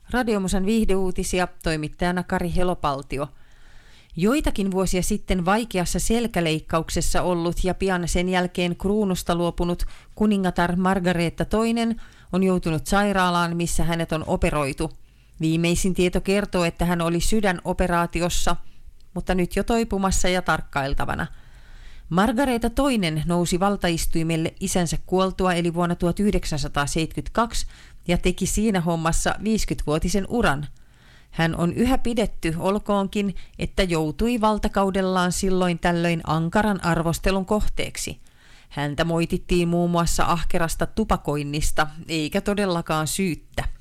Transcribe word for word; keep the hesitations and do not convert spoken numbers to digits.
Radiomusan viihdeuutisia, toimittajana Kari Helopaltio. Joitakin vuosia sitten vaikeassa selkäleikkauksessa ollut ja pian sen jälkeen kruunusta luopunut kuningatar Margareetta toinen on joutunut sairaalaan, missä hänet on operoitu. Viimeisin tieto kertoo, että hän oli sydänoperaatiossa, mutta nyt jo toipumassa ja tarkkailtavana. Margareetta toinen nousi valtaistuimelle isänsä kuoltua eli vuonna tuhatyhdeksänsataaseitsemänkymmentäkaksi ja teki siinä hommassa viisikymmenvuotisen uran. Hän on yhä pidetty, olkoonkin, että joutui valtakaudellaan silloin tällöin ankaran arvostelun kohteeksi. Häntä moitittiin muun muassa ahkerasta tupakoinnista, eikä todellakaan syyttä.